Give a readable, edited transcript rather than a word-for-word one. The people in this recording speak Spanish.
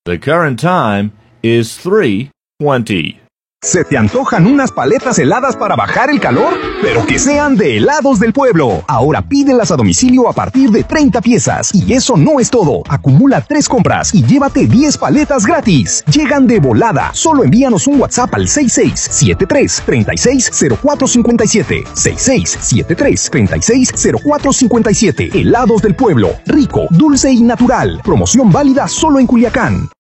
The current time is 3:20. ¿Se te antojan unas paletas heladas para bajar el calor? Pero que sean de Helados del Pueblo. Ahora pídelas a domicilio a partir de 30 piezas. Y eso no es todo. Acumula 3 compras y llévate 10 paletas gratis. Llegan de volada. Solo envíanos un WhatsApp al 6673360457. 6673360457. Helados del Pueblo. Rico, dulce y natural. Promoción válida solo en Culiacán.